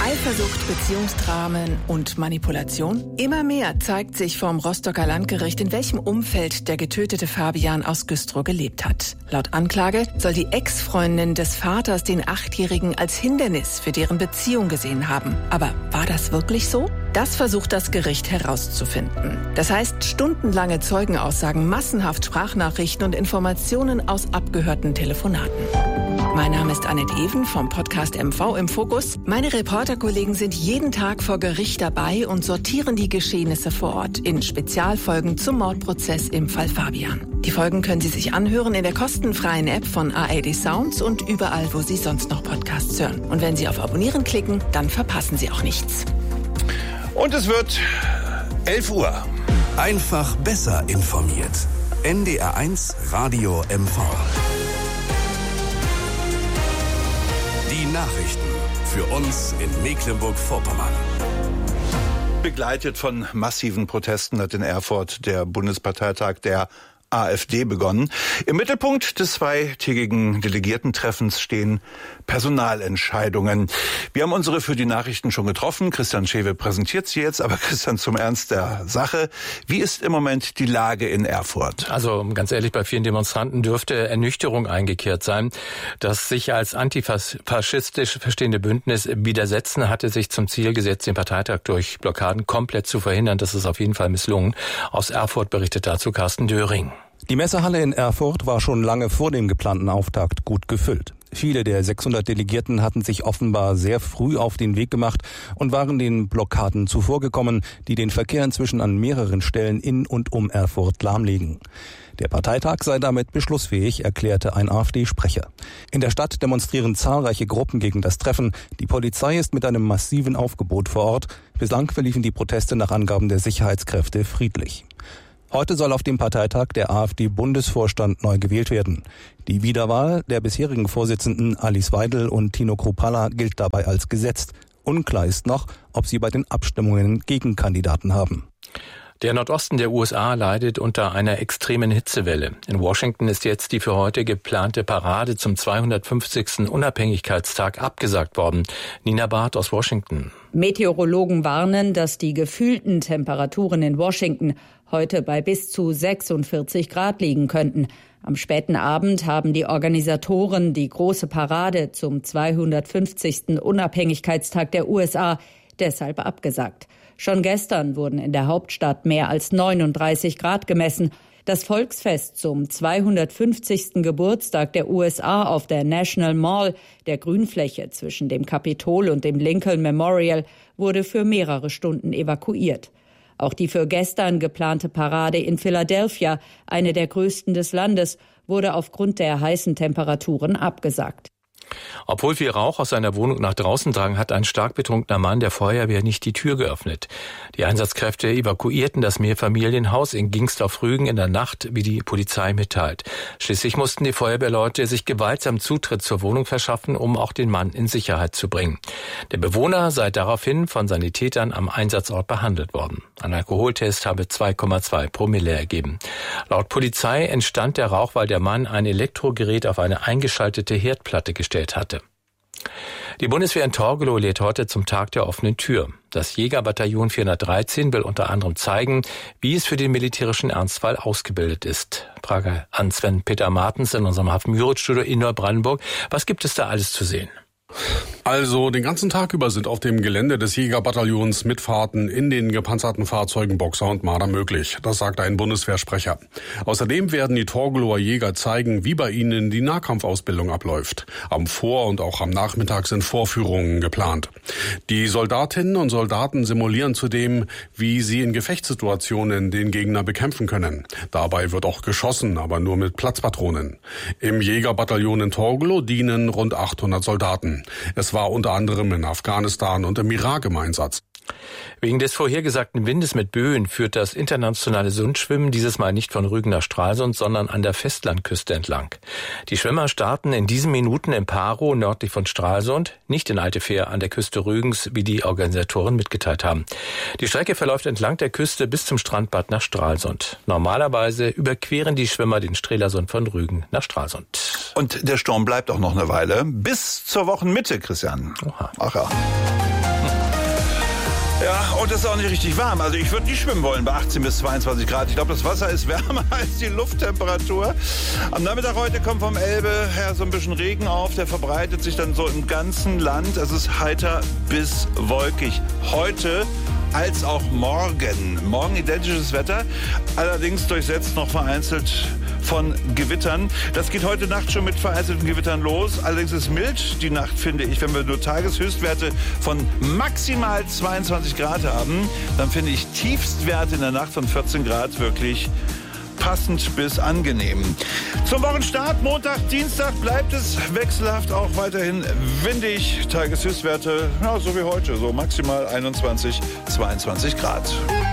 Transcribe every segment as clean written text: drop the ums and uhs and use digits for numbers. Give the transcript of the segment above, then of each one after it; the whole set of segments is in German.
Eifersucht, Beziehungsdramen und Manipulation? Immer mehr zeigt sich vom Rostocker Landgericht, in welchem Umfeld der getötete Fabian aus Güstrow gelebt hat. Laut Anklage soll die Ex-Freundin des Vaters den 8-Jährigen als Hindernis für deren Beziehung gesehen haben. Aber war das wirklich so? Das versucht das Gericht herauszufinden. Das heißt, stundenlange Zeugenaussagen, massenhaft Sprachnachrichten und Informationen aus abgehörten Telefonaten. Mein Name ist Annette Even vom Podcast MV im Fokus. Meine Reporterkollegen sind jeden Tag vor Gericht dabei und sortieren die Geschehnisse vor Ort in Spezialfolgen zum Mordprozess im Fall Fabian. Die Folgen können Sie sich anhören in der kostenfreien App von ARD Sounds und überall, wo Sie sonst noch Podcasts hören. Und wenn Sie auf Abonnieren klicken, dann verpassen Sie auch nichts. Und es wird 11 Uhr. Einfach besser informiert. NDR1 Radio MV. Die Nachrichten für uns in Mecklenburg-Vorpommern. Begleitet von massiven Protesten hat in Erfurt der Bundesparteitag der AfD begonnen. Im Mittelpunkt des zweitägigen Delegiertentreffens stehen Personalentscheidungen. Wir haben unsere für die Nachrichten schon getroffen. Christian Schewe präsentiert sie jetzt. Aber Christian, zum Ernst der Sache. Wie ist im Moment die Lage in Erfurt? Also ganz ehrlich, bei vielen Demonstranten dürfte Ernüchterung eingekehrt sein. Das sich als antifaschistisch verstehende Bündnis Widersetzen hatte sich zum Ziel gesetzt, den Parteitag durch Blockaden komplett zu verhindern. Das ist auf jeden Fall misslungen. Aus Erfurt berichtet dazu Carsten Döring. Die Messehalle in Erfurt war schon lange vor dem geplanten Auftakt gut gefüllt. Viele der 600 Delegierten hatten sich offenbar sehr früh auf den Weg gemacht und waren den Blockaden zuvorgekommen, die den Verkehr inzwischen an mehreren Stellen in und um Erfurt lahmlegen. Der Parteitag sei damit beschlussfähig, erklärte ein AfD-Sprecher. In der Stadt demonstrieren zahlreiche Gruppen gegen das Treffen. Die Polizei ist mit einem massiven Aufgebot vor Ort. Bislang verliefen die Proteste nach Angaben der Sicherheitskräfte friedlich. Heute soll auf dem Parteitag der AfD-Bundesvorstand neu gewählt werden. Die Wiederwahl der bisherigen Vorsitzenden Alice Weidel und Tino Kruppalla gilt dabei als gesetzt. Unklar ist noch, ob sie bei den Abstimmungen Gegenkandidaten haben. Der Nordosten der USA leidet unter einer extremen Hitzewelle. In Washington ist jetzt die für heute geplante Parade zum 250. Unabhängigkeitstag abgesagt worden. Nina Barth aus Washington. Meteorologen warnen, dass die gefühlten Temperaturen in Washington heute bei bis zu 46 Grad liegen könnten. Am späten Abend haben die Organisatoren die große Parade zum 250. Unabhängigkeitstag der USA deshalb abgesagt. Schon gestern wurden in der Hauptstadt mehr als 39 Grad gemessen. Das Volksfest zum 250. Geburtstag der USA auf der National Mall, der Grünfläche zwischen dem Kapitol und dem Lincoln Memorial, wurde für mehrere Stunden evakuiert. Auch die für gestern geplante Parade in Philadelphia, eine der größten des Landes, wurde aufgrund der heißen Temperaturen abgesagt. Obwohl viel Rauch aus seiner Wohnung nach draußen drang, hat ein stark betrunkener Mann der Feuerwehr nicht die Tür geöffnet. Die Einsatzkräfte evakuierten das Mehrfamilienhaus in Gingst auf Rügen in der Nacht, wie die Polizei mitteilt. Schließlich mussten die Feuerwehrleute sich gewaltsam Zutritt zur Wohnung verschaffen, um auch den Mann in Sicherheit zu bringen. Der Bewohner sei daraufhin von Sanitätern am Einsatzort behandelt worden. Ein Alkoholtest habe 2,2 Promille ergeben. Laut Polizei entstand der Rauch, weil der Mann ein Elektrogerät auf eine eingeschaltete Herdplatte gestellt hatte. Die Bundeswehr in Torgelow lädt heute zum Tag der offenen Tür. Das Jägerbataillon 413 will unter anderem zeigen, wie es für den militärischen Ernstfall ausgebildet ist. Frage an Sven-Peter Martens in unserem Hafen-Müritz-Studio in Neubrandenburg. Was gibt es da alles zu sehen? Also den ganzen Tag über sind auf dem Gelände des Jägerbataillons Mitfahrten in den gepanzerten Fahrzeugen Boxer und Marder möglich. Das sagt ein Bundeswehrsprecher. Außerdem werden die Torgelower Jäger zeigen, wie bei ihnen die Nahkampfausbildung abläuft. Am Vor- und auch am Nachmittag sind Vorführungen geplant. Die Soldatinnen und Soldaten simulieren zudem, wie sie in Gefechtssituationen den Gegner bekämpfen können. Dabei wird auch geschossen, aber nur mit Platzpatronen. Im Jägerbataillon in Torgelow dienen rund 800 Soldaten. Es war unter anderem in Afghanistan und im Irak im Einsatz. Wegen des vorhergesagten Windes mit Böen führt das internationale Sundschwimmen dieses Mal nicht von Rügen nach Stralsund, sondern an der Festlandküste entlang. Die Schwimmer starten in diesen Minuten in Parow nördlich von Stralsund, nicht in Altefähr an der Küste Rügens, wie die Organisatoren mitgeteilt haben. Die Strecke verläuft entlang der Küste bis zum Strandbad nach Stralsund. Normalerweise überqueren die Schwimmer den Strelasund von Rügen nach Stralsund. Und der Sturm bleibt auch noch eine Weile. Bis zur Wochenmitte, Christian. Oha. Ach ja. Ja, und es ist auch nicht richtig warm. Also ich würde nicht schwimmen wollen bei 18 bis 22 Grad. Ich glaube, das Wasser ist wärmer als die Lufttemperatur. Am Nachmittag heute kommt vom Elbe her so ein bisschen Regen auf. Der verbreitet sich dann so im ganzen Land. Es ist heiter bis wolkig. Heute als auch morgen. Morgen identisches Wetter, allerdings durchsetzt noch vereinzelt von Gewittern. Das geht heute Nacht schon mit vereinzelten Gewittern los. Allerdings ist mild die Nacht, finde ich. Wenn wir nur Tageshöchstwerte von maximal 22 Grad haben, dann finde ich Tiefstwerte in der Nacht von 14 Grad wirklich passend bis angenehm. Zum Wochenstart, Montag, Dienstag bleibt es wechselhaft auch weiterhin windig. Tageshöchstwerte, ja, so wie heute, so maximal 21, 22 Grad.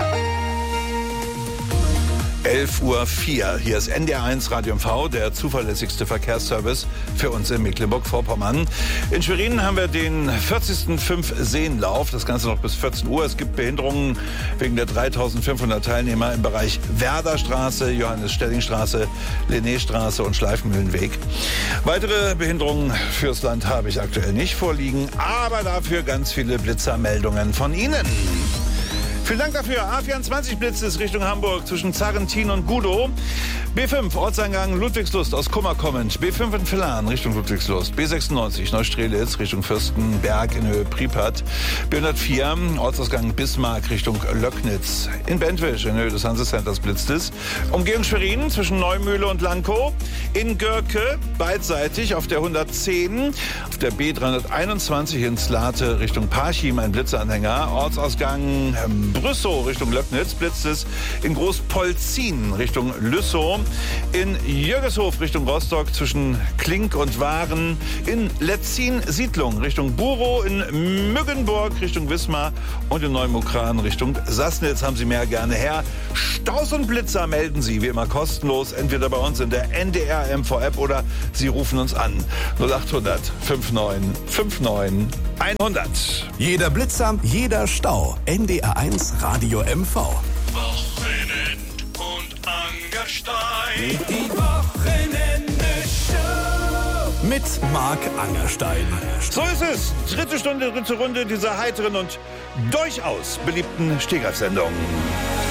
11:04 Uhr. Hier ist NDR1 Radio MV, der zuverlässigste Verkehrsservice für uns in Mecklenburg-Vorpommern. In Schwerin haben wir den 40. Fünf-Seenlauf. Das Ganze noch bis 14 Uhr. Es gibt Behinderungen wegen der 3500 Teilnehmer im Bereich Werderstraße, Johannes-Stelling-Straße, Linné-Straße und Schleifenmühlenweg. Weitere Behinderungen fürs Land habe ich aktuell nicht vorliegen, aber dafür ganz viele Blitzermeldungen von Ihnen. Vielen Dank dafür. A24 Blitz ist Richtung Hamburg zwischen Zarrentin und Gudow. B5 Ortseingang Ludwigslust aus Kummer kommend. B5 in Villan Richtung Ludwigslust. B96 Neustrelitz Richtung Fürstenberg in Höhe Pripyat. B104 Ortsausgang Bismarck Richtung Löcknitz. In Bentwisch in Höhe des Hansecenters blitzt es. Umgehung Schwerin zwischen Neumühle und Lankow. In Görke beidseitig auf der 110. Auf der B321 in Slate Richtung Parchim ein Blitzeranhänger. Ortsausgang Brüssow Richtung Löcknitz blitzt es. In Großpolzin Richtung Lüssow. In Jöggeshof Richtung Rostock zwischen Klink und Waren. In Letzin Siedlung Richtung Burow. In Müggenburg Richtung Wismar. Und in Neumukran Richtung Sassnitz. Haben Sie mehr gerne her. Staus und Blitzer melden Sie wie immer kostenlos. Entweder bei uns in der NDR MV App oder Sie rufen uns an. 0800 59 59 100. Jeder Blitzer, jeder Stau. NDR1 Radio MV. Wochenend und Angerstein. Die Wochenende-Show. Mit Marc Angerstein. So ist es. Dritte Stunde, dritte Runde dieser heiteren und durchaus beliebten Stehgreifsendung.